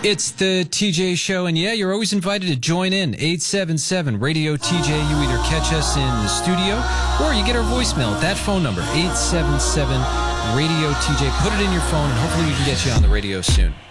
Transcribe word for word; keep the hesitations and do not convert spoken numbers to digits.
It's the T J Show, and yeah, you're always invited to join in. eight seven seven radio T J. You either catch us in the studio or you get our voicemail at that phone number, eight seven seven radio T J. Put it in your phone, and hopefully we can get you on the radio soon.